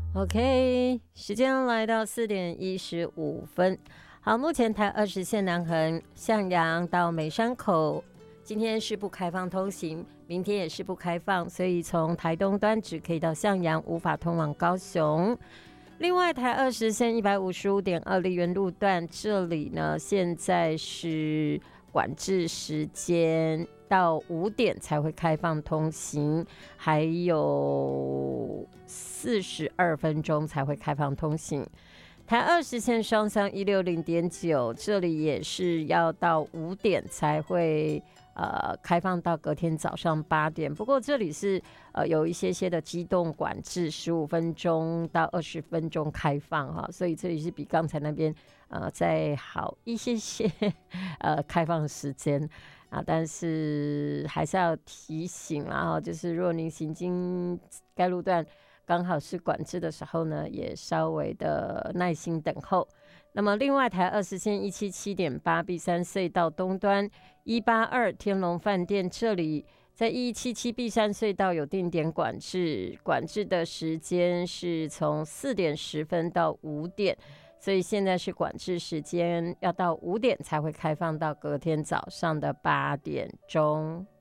OK， 时间来到4:15。好，目前台20线南横向阳到美山口，今天是不开放通行，明天也是不开放，所以从台东端只可以到向阳，无法通往高雄。另外，台20线155.2梨园路段，这里呢现在是管制时间到5点才会开放通行，还有42分钟才会开放通行。台20线双向160.9，这里也是要到5点才会开放到隔天早上8点。不过这里是有一些的机动管制，15分钟到20分钟开放哈，所以这里是比刚才那边再好一些开放时间啊，但是还是要提醒啦，就是如果您行经该路段刚好是管制的时候呢，也稍微的耐心等候。那么另外台20线177.8碧山隧道东端182天龙饭店，这里在177碧山隧道有定点管制，管制的时间是从4点10分到5点，所以现在是管制时间要到5点才会开放到隔天早上的8点钟。